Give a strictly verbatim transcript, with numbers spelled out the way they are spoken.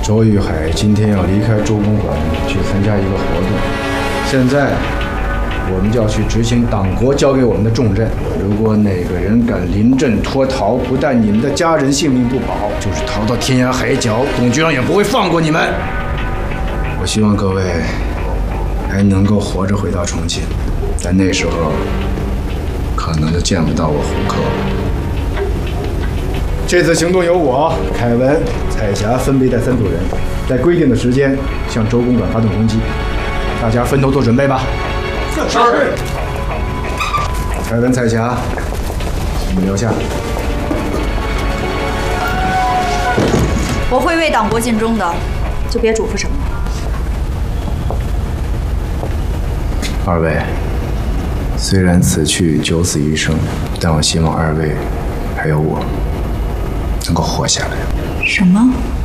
周玉海今天要离开周公馆去参加一个活动，现在我们就要去执行党国交给我们的重任。如果哪个人敢临阵脱逃，不但你们的家人性命不保，就是逃到天涯海角，董局长也不会放过你们。我希望各位还能够活着回到重庆，但那时候可能就见不到我胡克了。这次行动由我、凯文、彩霞分别带三组人，在规定的时间向周公馆发动攻击。大家分头做准备吧。是。凯文、彩霞，你们留下。 我会为党国尽忠的，就别嘱咐什么了。 二位，虽然此去九死一生，但我希望二位还有我能够活下来。 什么？